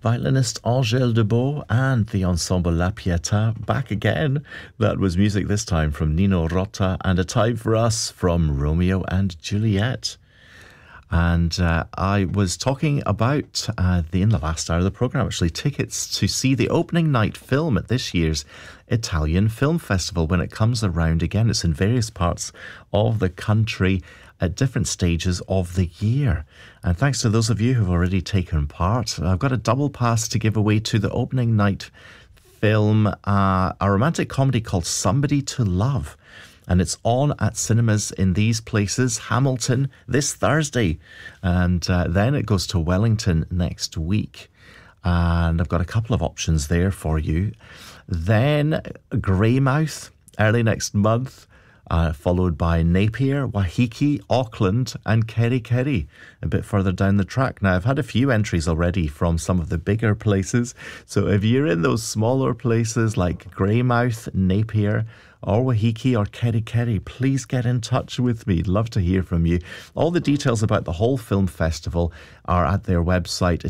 violinist Angèle Debeau and the ensemble La Pietà back again. That was music this time from Nino Rota and A Time for Us from Romeo and Juliet. And I was talking about, in the last hour of the programme, actually, tickets to see the opening night film at this year's Italian Film Festival when it comes around again. It's in various parts of the country at different stages of the year. And thanks to those of you who've already taken part, I've got a double pass to give away to the opening night film, a romantic comedy called Somebody to Love. And it's on at cinemas in these places: Hamilton this Thursday, and then it goes to Wellington next week. And I've got a couple of options there for you. Then Greymouth early next month, followed by Napier, Wahiki, Auckland and Kerry Kerry a bit further down the track. Now, I've had a few entries already from some of the bigger places, so if you're in those smaller places like Greymouth, Napier or Wahiki or Kerry Kerry, please get in touch with me. Love to hear from you. All the details about the whole film festival are at their website,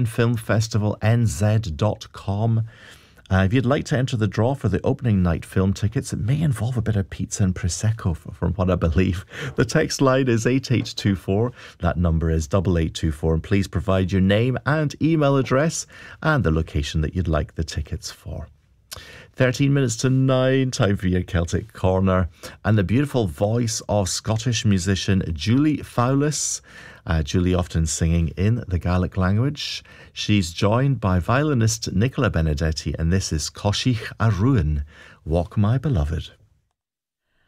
italianfilmfestivalnz.com. If you'd like to enter the draw for the opening night film tickets, it may involve a bit of pizza and Prosecco, from what I believe. The text line is 8824. That number is 8824. And please provide your name and email address and the location that you'd like the tickets for. 13 minutes to 9, time for your Celtic Corner. And the beautiful voice of Scottish musician Julie Fowlis. Julie often singing in the Gaelic language. She's joined by violinist Nicola Benedetti, and this is Coisich a Ruin, Walk My Beloved.